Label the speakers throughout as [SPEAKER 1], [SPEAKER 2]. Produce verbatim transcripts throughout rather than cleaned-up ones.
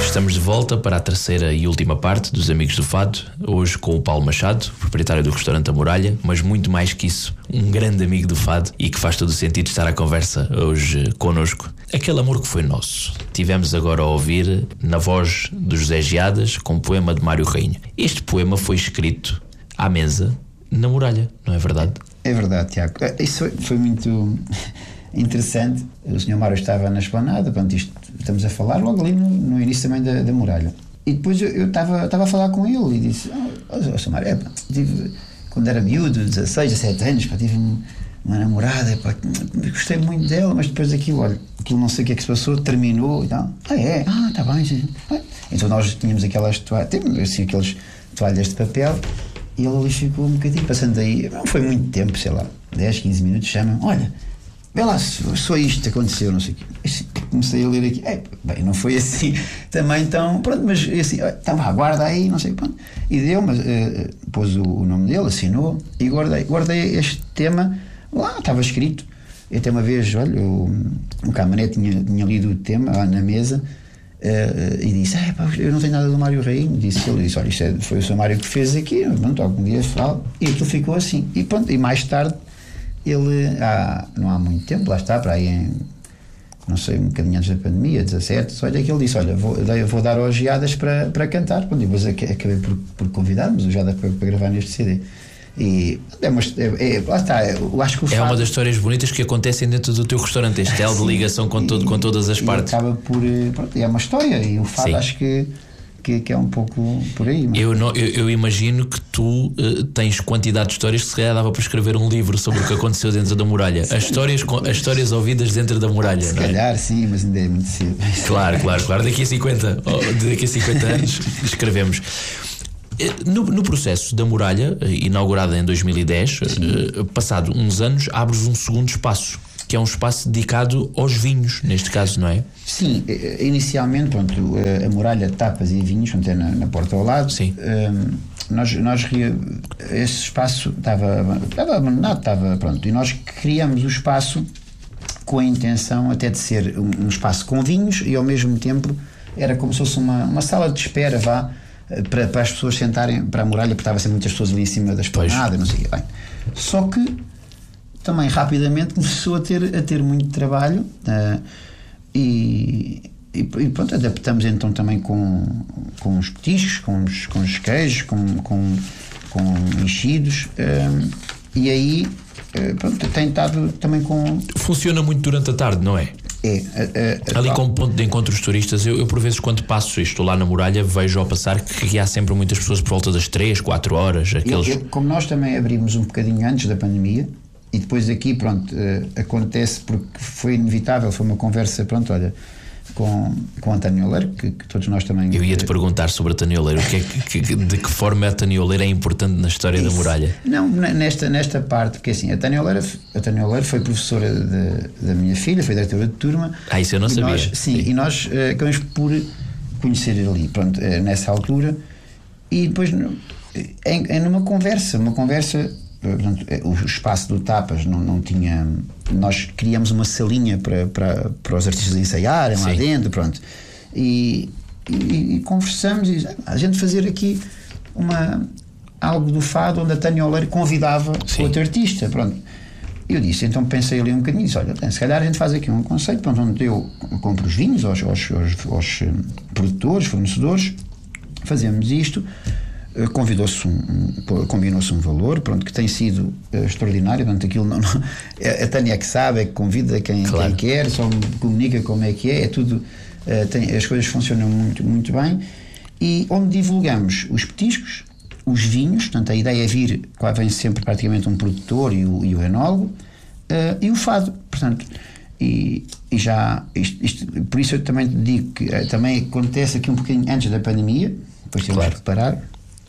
[SPEAKER 1] Estamos de volta para a terceira e última parte dos Amigos do Fado. Hoje com o Paulo Machado, proprietário do restaurante A Muralha, mas muito mais que isso, um grande amigo do fado e que faz todo o sentido estar à conversa hoje connosco. Aquele amor que foi nosso. Tivemos agora a ouvir na voz do José Geadas com o poema de Mário Rainho. Este poema foi escrito à mesa na Muralha, não é verdade?
[SPEAKER 2] É verdade, Tiago. Isso foi, foi muito interessante. O senhor Mário estava na esplanada, pronto, isto, estamos a falar logo ali no, no início também da, da Muralha. E depois eu estava a falar com ele e disse: oh, oh, senhor Mário, é, pá, tive, quando era miúdo, dezasseis, dezessete anos, pá, tive uma namorada, pá, gostei muito dela, mas depois aquilo, olha, aquilo não sei o que é que se passou, terminou e tal. Ah, é? Ah, está bem, sim. Então nós tínhamos aquelas toalhas, temos assim aqueles toalhas de papel. E ele ali ficou um bocadinho, passando aí, não foi muito tempo, sei lá, dez, quinze minutos, chama, olha, vê lá, só isto aconteceu, não sei o quê. Comecei a ler aqui, é, bem, não foi assim, também então, pronto, mas assim, então vá, guarda aí, não sei, pronto. E deu, mas uh, pôs o, o nome dele, assinou, e guardei, guardei este tema, lá estava escrito. E até uma vez, olha, o, o Camané tinha, tinha lido o tema lá na mesa. Uh, e disse, ah, pá, eu não tenho nada do Mário Rainho. Disse ele, disse, olha, isto é, foi o seu Mário que fez aqui, pronto, algum dia falo. E aquilo ficou assim. E pronto, e mais tarde, ele, há, não há muito tempo, lá está, para aí em, não sei, um bocadinho antes da pandemia, dezassete, olha, que ele disse, olha, vou, vou dar aos Geadas para, para cantar. Pronto, e depois acabei por, por convidar-nos o Geadas para, para gravar neste C D. E é uma, é, é, lá está, eu acho que o
[SPEAKER 1] é
[SPEAKER 2] fato,
[SPEAKER 1] uma das histórias bonitas que acontecem dentro do teu restaurante, este elo de ligação com, todo, com todas as partes.
[SPEAKER 2] Acaba por, pronto, é uma história, e o fado acho que, que, que é um pouco por aí. Mas...
[SPEAKER 1] Eu, não, eu, eu imagino que tu uh, tens quantidade de histórias que se calhar dava para escrever um livro sobre o que aconteceu dentro da Muralha. As histórias, as histórias ouvidas dentro da Muralha.
[SPEAKER 2] Se
[SPEAKER 1] não
[SPEAKER 2] calhar
[SPEAKER 1] é?
[SPEAKER 2] Sim, mas ainda é muito cedo.
[SPEAKER 1] Claro, claro, claro. Daqui a cinquenta, daqui a cinquenta anos escrevemos. No, no processo da Muralha, inaugurada em dois mil e dez, uh, passado uns anos, abres um segundo espaço, que é um espaço dedicado aos vinhos, neste caso, não é?
[SPEAKER 2] Sim, inicialmente, pronto, a Muralha, tapas e vinhos, é na, na porta ao lado.
[SPEAKER 1] Sim.
[SPEAKER 2] Um, nós, nós, esse espaço estava, estava abandonado, estava, pronto, e nós criamos o espaço com a intenção até de ser um, um espaço com vinhos e ao mesmo tempo era como se fosse uma, uma sala de espera, vá, Para, para as pessoas sentarem para a Muralha, porque estava sempre muitas pessoas ali em cima da esplanada, não sei o quê. Bem, só que também rapidamente começou a ter, a ter muito trabalho, uh, e, e, e pronto, adaptamos então também com, com os petiscos, com os, com os queijos, com, com, com enchidos, uh, e aí uh, pronto, tem estado também com...
[SPEAKER 1] Funciona muito durante a tarde, não é?
[SPEAKER 2] É, a, a, a,
[SPEAKER 1] ali como ponto de encontro dos turistas, eu, eu por vezes quando passo isto lá na Muralha vejo ao passar que, que há sempre muitas pessoas por volta das três, quatro horas aqueles...
[SPEAKER 2] eu, eu, como nós também abrimos um bocadinho antes da pandemia e depois aqui, pronto, uh, acontece porque foi inevitável, foi uma conversa, pronto, olha, com, com António Oleiro, que, que todos nós também...
[SPEAKER 1] Eu ia-te perguntar sobre a António Oleiro, que é, que, de que forma a António Oleiro é importante na história Isso. da Muralha?
[SPEAKER 2] Não, nesta, nesta parte, porque assim, a António Oleiro, a António Oleiro foi professora de, da minha filha, foi diretora de turma.
[SPEAKER 1] Ah, isso eu não sabia.
[SPEAKER 2] Nós, sim, sim, e nós uh, acabamos por conhecer ali, pronto, uh, nessa altura, e depois em, em numa conversa, uma conversa... Portanto, o espaço do Tapas não, não tinha. Nós criamos uma salinha para, para, para os artistas ensaiarem Sim. lá dentro, pronto. E, e, e conversamos e a gente fazer aqui uma, algo do fado onde a Tânia Oleiro convidava Sim. outro artista, pronto. Eu disse, então pensei ali um bocadinho e disse, olha, se calhar a gente faz aqui um conceito, pronto, onde eu compro os vinhos aos, aos, aos, aos produtores, fornecedores, fazemos isto. Convidou-se um, um, combinou-se um valor, pronto, que tem sido uh, extraordinário, portanto aquilo não, não, a Tânia é que sabe, é que convida quem,
[SPEAKER 1] claro.
[SPEAKER 2] quem quer, só me comunica como é que é, é tudo, uh, tem, as coisas funcionam muito, muito bem, e onde divulgamos os petiscos, os vinhos, portanto a ideia é vir, lá vem sempre praticamente um produtor e o, e o enólogo, uh, e o fado, portanto, e, e já, isto, isto, por isso eu também digo que uh, também acontece aqui um bocadinho antes da pandemia, depois temos claro. que parar.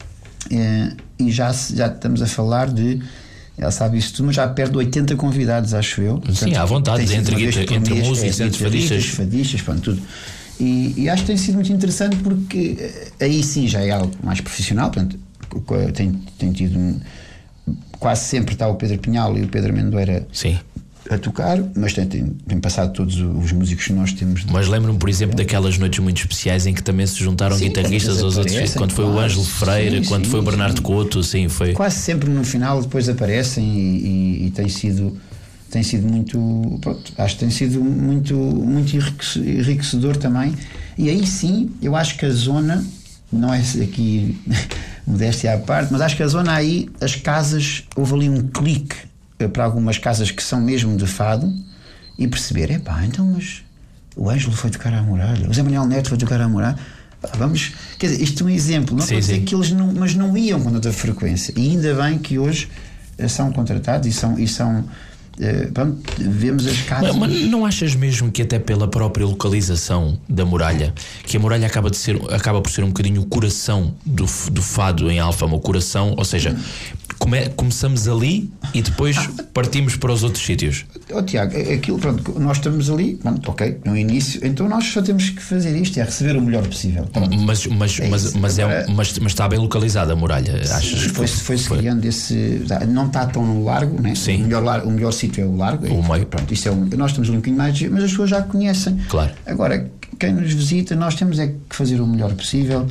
[SPEAKER 2] Uh, e já, já estamos a falar de, ela sabe isso tudo, mas já perto de oitenta convidados, acho eu.
[SPEAKER 1] Sim, portanto, à vontade, entre, entre, entre mês, músicos, é, entre fadistas,
[SPEAKER 2] fadistas, pronto, tudo. E, e acho que tem sido muito interessante porque uh, aí sim já é algo mais profissional, portanto, tem, tem tido um, quase sempre está o Pedro Pinhal e o Pedro Amendoeira
[SPEAKER 1] sim.
[SPEAKER 2] a tocar, mas tem, tem, tem passado todos os músicos que nós temos.
[SPEAKER 1] Mas lembro-me, por exemplo, daquelas noites muito especiais em que também se juntaram sim, guitarristas aos outros, quando foi claro, o Ângelo Freire, sim, quando sim, foi o Bernardo sim. Couto, sim, foi.
[SPEAKER 2] Quase sempre no final depois aparecem e, e, e tem sido tem sido muito, pronto, acho que tem sido muito, muito enriquecedor também. E aí sim, eu acho que a zona, não é aqui modéstia à parte, mas acho que a zona aí, as casas, houve ali um clique para algumas casas que são mesmo de fado e perceber, epá, então mas o Ângelo foi tocar à Muralha, o Zé Manuel Neto foi tocar à Muralha, pá, vamos, quer dizer, isto é um exemplo, não pode dizer que eles não, mas não iam com tanta frequência, e ainda bem que hoje são contratados e são, e são Uh, pronto, vemos as casas.
[SPEAKER 1] Mas, mas não achas mesmo que até pela própria localização da Muralha, que a Muralha acaba, de ser, acaba por ser um bocadinho o coração do, do fado em Alfama, o coração, ou seja, come, começamos ali e depois partimos para os outros sítios?
[SPEAKER 2] Oh, Tiago, aquilo, pronto, nós estamos ali, pronto, ok, no início, então nós só temos que fazer isto, é receber o melhor possível.
[SPEAKER 1] Mas, mas, é mas, mas, é, Agora, mas, mas está bem localizada a Muralha, achas?
[SPEAKER 2] Foi-se foi foi. criando esse. Não está tão no largo, né?
[SPEAKER 1] Sim.
[SPEAKER 2] O melhor, o melhor sítio é o largo.
[SPEAKER 1] O meio.
[SPEAKER 2] Pronto, isto é um, nós estamos ali um bocadinho mais, mas as pessoas já conhecem.
[SPEAKER 1] Claro.
[SPEAKER 2] Agora, quem nos visita, nós temos é que fazer o melhor possível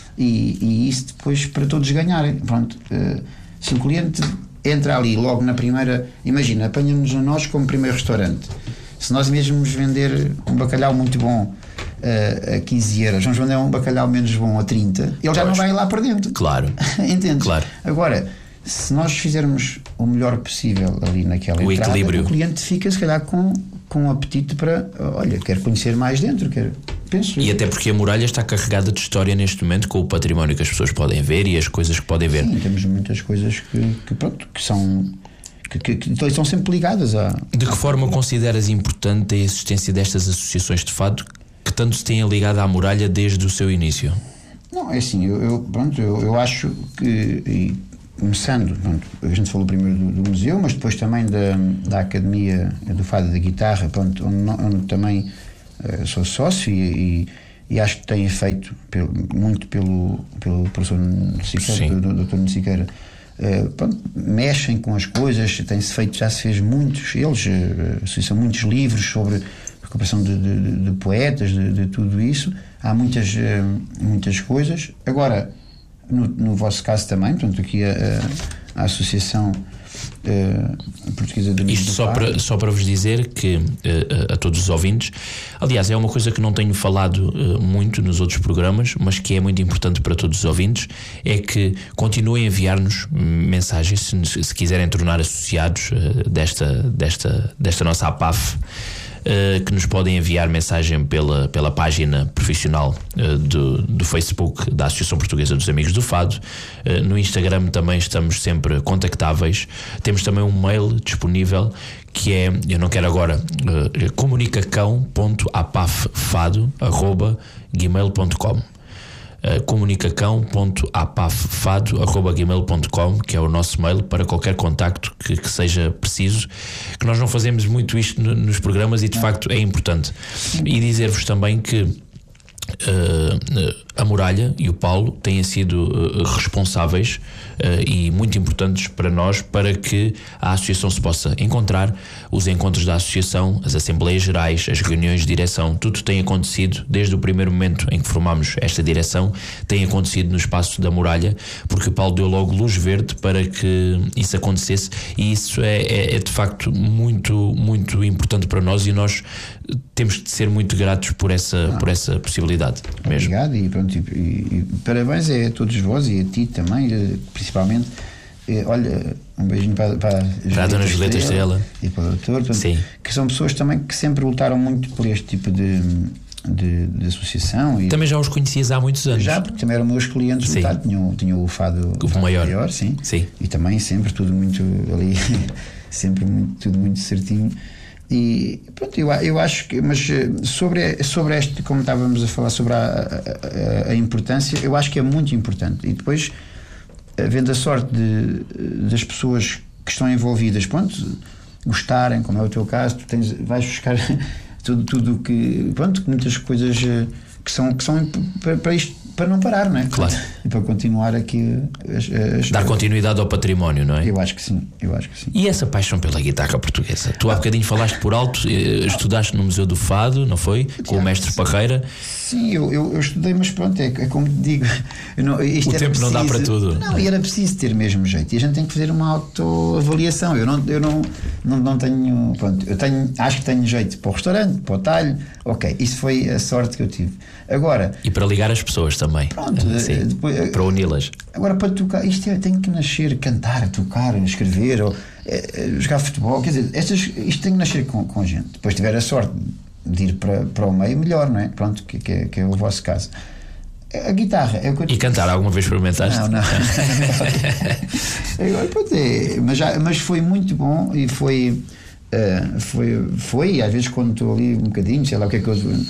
[SPEAKER 2] e, e isso depois para todos ganharem. Pronto, uh, se o cliente entra ali logo na primeira, imagina, apanha-nos a nós como primeiro restaurante. Se nós mesmos vender um bacalhau muito bom uh, a quinze euros, vamos vender um bacalhau menos bom a trinta, ele já não vai lá para dentro.
[SPEAKER 1] Claro.
[SPEAKER 2] Entende?
[SPEAKER 1] Claro.
[SPEAKER 2] Agora, se nós fizermos o melhor possível ali naquela
[SPEAKER 1] o
[SPEAKER 2] entrada,
[SPEAKER 1] equilíbrio.
[SPEAKER 2] O cliente fica se calhar com, com um apetite para, olha, quero conhecer mais dentro, quero, penso.
[SPEAKER 1] E até porque a Muralha está carregada de história neste momento, com o património que as pessoas podem ver e as coisas que podem ver.
[SPEAKER 2] Sim, temos muitas coisas que, que pronto, que são que, que, que estão sempre ligadas a...
[SPEAKER 1] De que forma consideras importante a existência destas associações de fado que tanto se têm ligado à Muralha desde o seu início?
[SPEAKER 2] Não, é assim, eu, eu pronto, eu, eu acho que e, começando, pronto, a gente falou primeiro do, do museu, mas depois também da, da Academia do Fado e da Guitarra, pronto, onde, onde também uh, sou sócio e, e, e acho que tem feito pelo, muito pelo, pelo professor Siqueira, do doutor Siqueira, uh, pronto, mexem com as coisas, tem-se feito, já se fez muitos, eles, uh, são muitos livros sobre recuperação de, de, de poetas, de, de tudo isso, há muitas, uh, muitas coisas. Agora, No, no vosso caso também, portanto, aqui a, a, a Associação uh, Portuguesa de Amigos
[SPEAKER 1] Isto
[SPEAKER 2] do
[SPEAKER 1] só
[SPEAKER 2] Fado.
[SPEAKER 1] para, só para vos dizer que uh, a todos os ouvintes, aliás, é uma coisa que não tenho falado uh, muito nos outros programas, mas que é muito importante para todos os ouvintes, é que continuem a enviar-nos mensagens se, se quiserem tornar associados uh, desta, desta, desta nossa A P A F. Uh, que nos podem enviar mensagem pela, pela página profissional uh, do, do Facebook da Associação Portuguesa dos Amigos do Fado. Uh, no Instagram também estamos sempre contactáveis. Temos também um mail disponível que é, eu não quero agora, uh, comunicacão ponto apafado arroba gmail ponto com. Uh, comunicacão ponto apafado arroba gmail ponto com, que é o nosso mail para qualquer contacto que, que seja preciso, que nós não fazemos muito isto no, nos programas e de facto é importante. E dizer-vos também que uh, a Muralha e o Paulo têm sido uh, responsáveis uh, e muito importantes para nós, para que a associação se possa encontrar. Os encontros da associação, as assembleias gerais, as reuniões de direção, tudo tem acontecido desde o primeiro momento em que formámos esta direção, tem acontecido no espaço da Muralha, porque o Paulo deu logo luz verde para que isso acontecesse, e isso é, é, é de facto muito, muito importante para nós, e nós temos de ser muito gratos por essa, ah, por essa possibilidade mesmo.
[SPEAKER 2] Obrigado, e pronto, e, e, e parabéns a todos vós e a ti também, principalmente. Olha, um beijinho para, para,
[SPEAKER 1] para a Dona Julieta Estrela
[SPEAKER 2] e para o doutor, portanto, que são pessoas também que sempre lutaram muito por este tipo de, de, de associação. E
[SPEAKER 1] também já os conhecias há muitos anos?
[SPEAKER 2] Já, porque também eram meus clientes, tinham, tinham o fado,
[SPEAKER 1] o fado maior,
[SPEAKER 2] maior sim.
[SPEAKER 1] sim,
[SPEAKER 2] e também sempre tudo muito ali, sempre muito, tudo muito certinho. E pronto, eu, eu acho que, mas sobre, sobre este, como estávamos a falar sobre a, a, a importância, eu acho que é muito importante. E depois, havendo a sorte de, das pessoas que estão envolvidas, pronto, gostarem, como é o teu caso, tu tens, vais buscar tudo tudo que, pronto, muitas coisas que são, que são para, para isto para não parar, não é?
[SPEAKER 1] Claro.
[SPEAKER 2] E para continuar aqui as, as...
[SPEAKER 1] dar continuidade ao património, não é?
[SPEAKER 2] Eu acho que sim, eu acho que sim.
[SPEAKER 1] E essa paixão pela guitarra portuguesa? Tu há bocadinho falaste por alto, estudaste no Museu do Fado, não foi? Com o mestre Parreira.
[SPEAKER 2] Sim, eu, eu, eu estudei, mas pronto, é, é como te digo, eu não, isto
[SPEAKER 1] o tempo
[SPEAKER 2] preciso,
[SPEAKER 1] não dá para tudo.
[SPEAKER 2] Não, e era preciso ter mesmo jeito. E a gente tem que fazer uma autoavaliação. Eu não, eu não, não, não tenho, pronto, eu tenho, acho que tenho jeito para o restaurante, para o talho. Ok, isso foi a sorte que eu tive. Agora,
[SPEAKER 1] e para ligar as pessoas também.
[SPEAKER 2] Pronto,
[SPEAKER 1] sim,
[SPEAKER 2] depois,
[SPEAKER 1] para uni-las.
[SPEAKER 2] Agora, para tocar, isto é, tem que nascer, cantar, tocar, escrever, ou, é, jogar futebol. Quer dizer, estas, isto tem que nascer com, com a gente. Depois tiver a sorte de ir para, para o meio, melhor, não é? Pronto, que, que, é, que é o vosso caso. A guitarra é o que eu...
[SPEAKER 1] E cantar, alguma vez experimentaste?
[SPEAKER 2] Não, não. Agora, pode é, mas, já, mas foi muito bom e foi, uh, foi, foi, às vezes quando estou ali um bocadinho, sei lá o que é que eu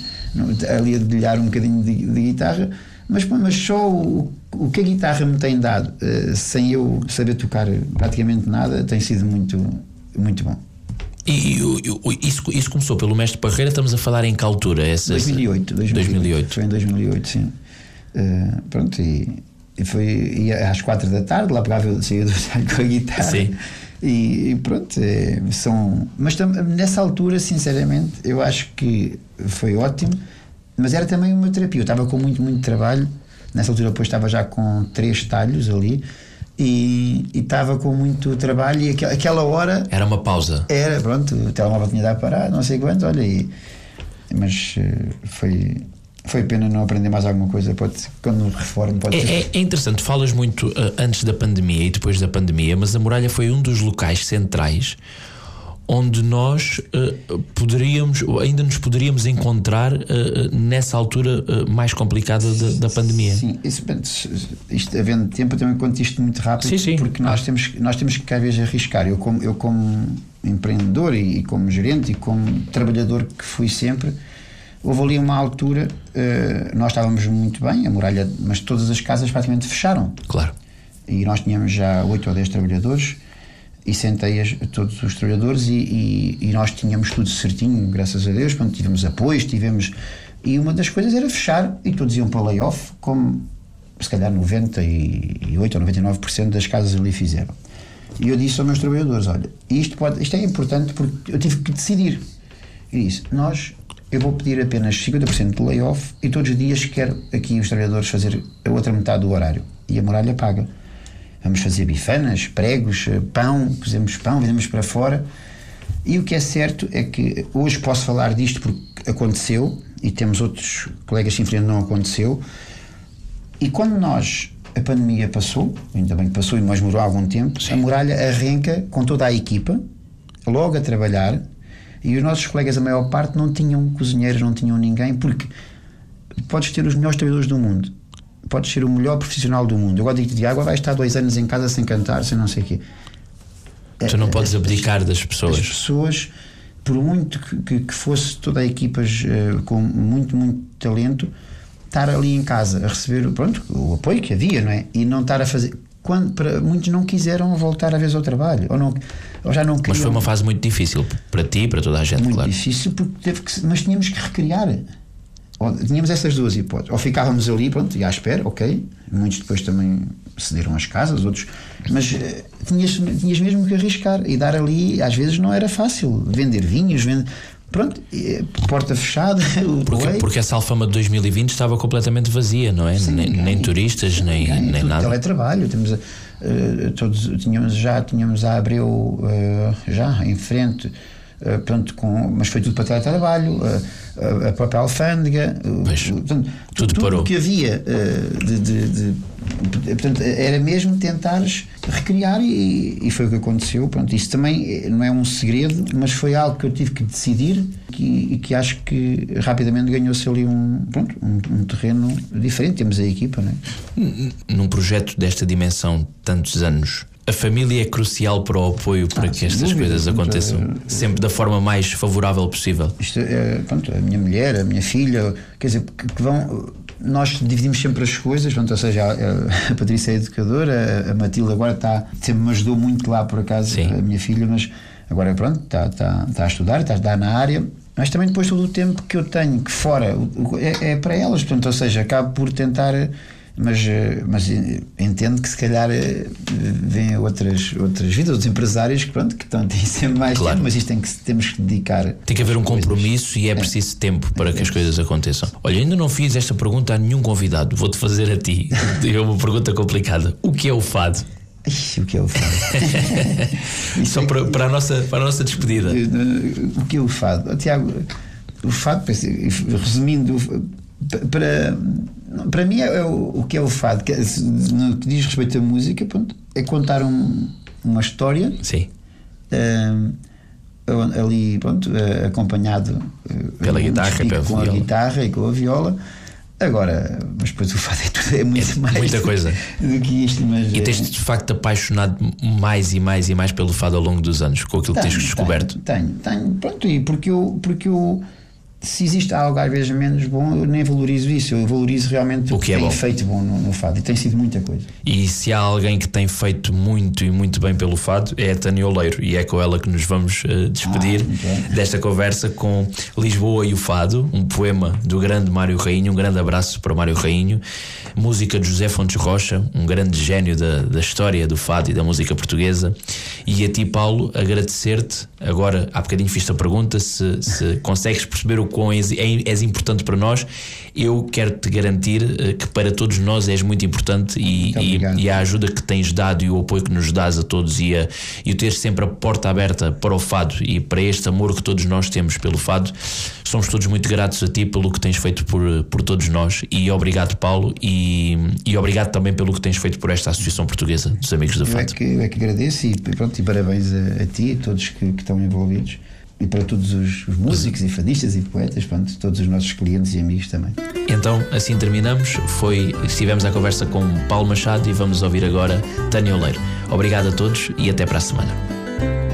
[SPEAKER 2] ali a dedilhar um bocadinho de, de guitarra, mas, mas só o, o que a guitarra me tem dado, uh, sem eu saber tocar praticamente nada, tem sido muito, muito bom.
[SPEAKER 1] E, e isso, isso começou pelo mestre Parreira, estamos a falar em que altura? Essa,
[SPEAKER 2] dois mil e oito, dois mil e oito.
[SPEAKER 1] dois mil e oito.
[SPEAKER 2] Foi em dois mil e oito, sim. Uh, pronto, e, e foi ia às quatro da tarde, lá pegava eu saía do talho com a guitarra.
[SPEAKER 1] Sim.
[SPEAKER 2] E, e pronto, é, são. Mas tam, nessa altura, sinceramente, eu acho que foi ótimo, mas era também uma terapia. Eu estava com muito, muito trabalho. Nessa altura, depois estava já com três talhos ali. E, e estava com muito trabalho e aquela, aquela hora
[SPEAKER 1] era uma pausa,
[SPEAKER 2] era, pronto, o telemóvel tinha dado parar, não sei quanto, olha aí, mas uh, foi, foi pena não aprender mais alguma coisa, pode, quando reformo pode
[SPEAKER 1] é,
[SPEAKER 2] ser.
[SPEAKER 1] É, é interessante, falas muito uh, antes da pandemia e depois da pandemia, mas a Muralha foi um dos locais centrais onde nós uh, poderíamos, ainda nos poderíamos encontrar uh, nessa altura uh, mais complicada da, da pandemia.
[SPEAKER 2] Sim, isso, isto, havendo tempo, eu também conto isto muito rápido,
[SPEAKER 1] sim, sim.
[SPEAKER 2] porque nós, temos, nós temos que às vezes arriscar. Eu como, eu como empreendedor e, e como gerente e como trabalhador que fui sempre, houve ali uma altura, uh, nós estávamos muito bem, a Muralha, mas todas as casas praticamente fecharam.
[SPEAKER 1] Claro.
[SPEAKER 2] E nós tínhamos já oito ou dez trabalhadores e sentei as, todos os trabalhadores e, e, e nós tínhamos tudo certinho, graças a Deus. Pronto, tivemos apoios, tivemos... E uma das coisas era fechar e todos iam para layoff, como se calhar noventa e oito ou noventa e nove por cento das casas ali fizeram. E eu disse aos meus trabalhadores, olha, isto, pode, isto é importante porque eu tive que decidir. E disse, nós, eu vou pedir apenas cinquenta por cento de layoff e todos os dias quero aqui os trabalhadores fazer a outra metade do horário. E a Muralha paga. Vamos fazer bifanas, pregos, pão, fazemos pão, vendemos para fora. E o que é certo é que hoje posso falar disto porque aconteceu e temos outros colegas que infelizmente não aconteceu. E quando nós, a pandemia passou, ainda bem que passou e mais demorou algum tempo, sim, a Muralha arranca com toda a equipa, logo a trabalhar, e os nossos colegas, a maior parte, não tinham cozinheiros, não tinham ninguém, porque podes ter os melhores trabalhadores do mundo, podes ser o melhor profissional do mundo. Eu agora digo-te, agora vais estar dois anos em casa sem cantar, sem não sei o quê.
[SPEAKER 1] Tu não podes abdicar das pessoas.
[SPEAKER 2] As pessoas, por muito que, que, que fosse toda a equipas uh, com muito, muito talento, estar ali em casa a receber, pronto, o apoio que havia, não é? E não estar a fazer... Quando, para, muitos não quiseram voltar a vez ao trabalho, ou, não, ou já não queriam.
[SPEAKER 1] Mas foi uma fase muito difícil para ti e para toda a gente,
[SPEAKER 2] muito
[SPEAKER 1] claro.
[SPEAKER 2] Muito difícil, porque teve que, mas tínhamos que recriar. Ou, tínhamos essas duas hipóteses. Ou ficávamos ali, pronto, e à espera, ok. Muitos depois também cederam as casas, outros. Mas uh, tinhas, tinhas mesmo que arriscar e dar ali. Às vezes não era fácil vender vinhos, vender. Pronto, porta fechada.
[SPEAKER 1] Porque, porque essa Alfama de dois mil e vinte estava completamente vazia, não é?
[SPEAKER 2] Sim,
[SPEAKER 1] nem,
[SPEAKER 2] ninguém,
[SPEAKER 1] nem turistas, nem, ninguém, nem nada.
[SPEAKER 2] Teletrabalho, temos uh, todos, tínhamos já tínhamos a Abreu uh, já em frente, uh, pronto, com, mas foi tudo para teletrabalho, uh, a própria alfândega,
[SPEAKER 1] pois,
[SPEAKER 2] uh, portanto,
[SPEAKER 1] tudo, tudo parou.
[SPEAKER 2] O que havia uh, de, de, de, portanto, era mesmo tentares recriar e, e foi o que aconteceu. Pronto, isso também não é um segredo, mas foi algo que eu tive que decidir que, e que acho que rapidamente ganhou-se ali um, pronto, um, um terreno diferente. Temos a equipa, não é?
[SPEAKER 1] Num projeto desta dimensão, tantos anos, a família é crucial para o apoio para ah, que estas dúvida, coisas aconteçam, é, sempre da forma mais favorável possível.
[SPEAKER 2] Isto é, pronto, a minha mulher, a minha filha, quer dizer, que, que vão... Nós dividimos sempre as coisas, pronto, ou seja, a, a Patrícia é educadora, a, a Matilde agora está, sempre me ajudou muito lá por acaso, sim, a minha filha, mas agora pronto, está, está, está a estudar, está a estudar na área mas também depois todo o tempo que eu tenho que fora é, é para elas, portanto, ou seja, acabo por tentar, mas, mas entendo que se calhar vêm outras, outras vidas, outros empresários que, pronto, que estão, têm sempre mais
[SPEAKER 1] claro.
[SPEAKER 2] tempo, mas isto tem que, temos que dedicar.
[SPEAKER 1] Tem que haver um compromisso e é preciso é. tempo para é. que as coisas aconteçam. Olha, ainda não fiz esta pergunta a nenhum convidado, vou-te fazer a ti. É uma pergunta complicada. O que é o fado?
[SPEAKER 2] Ixi, o que é o fado?
[SPEAKER 1] Só é para, que... para, a nossa, para a nossa despedida.
[SPEAKER 2] O que é o fado? Oh, Tiago, o fado, resumindo, para, para mim é o, o que é o fado. No que diz respeito à música, pronto, é contar um, uma história.
[SPEAKER 1] Sim.
[SPEAKER 2] Um, ali, pronto, acompanhado
[SPEAKER 1] pela guitarra, pela
[SPEAKER 2] com
[SPEAKER 1] viola.
[SPEAKER 2] a guitarra e com a viola. Agora, mas depois o fado é, tudo, é muito
[SPEAKER 1] é
[SPEAKER 2] mais
[SPEAKER 1] muita coisa
[SPEAKER 2] do que isto. Mas
[SPEAKER 1] e tens-te de facto apaixonado mais e mais e mais pelo fado ao longo dos anos, com aquilo tenho, que tens descoberto.
[SPEAKER 2] Tenho, tenho, tenho. Pronto, e porque eu, porque eu, se existe algo às vezes menos bom, eu nem valorizo isso, eu valorizo realmente o que, que é tem bom. feito bom no, no fado, e tem sido muita coisa.
[SPEAKER 1] E se há alguém que tem feito muito e muito bem pelo fado, é a Tânia Oleiro, e é com ela que nos vamos uh, despedir ah, desta conversa com Lisboa e o Fado, um poema do grande Mário Rainho. Um grande abraço para Mário Rainho, música de José Fontes Rocha, um grande gênio da, da história do fado e da música portuguesa. E a ti, Paulo, agradecer-te. Agora, há bocadinho fiz-te a pergunta se, se consegues perceber o quão és, és importante para nós. Eu quero-te garantir uh, que para todos nós és muito importante, e, e, e a ajuda que tens dado e o apoio que nos dás a todos, e, a, e o ter sempre a porta aberta para o fado e para este amor que todos nós temos pelo fado. Somos todos muito gratos a ti pelo que tens feito por, por todos nós, e obrigado, Paulo, e, e obrigado também pelo que tens feito por esta Associação Portuguesa dos Amigos do Fado.
[SPEAKER 2] Eu é que, eu é que agradeço, e, pronto, e parabéns a, a ti e a todos que, que estão envolvidos, e para todos os, os músicos e fadistas e poetas, pronto, todos os nossos clientes e amigos também.
[SPEAKER 1] Então, assim terminamos. Foi, estivemos à conversa com Paulo Machado, e vamos ouvir agora Tânia Oleiro. Obrigado a todos e até para a semana.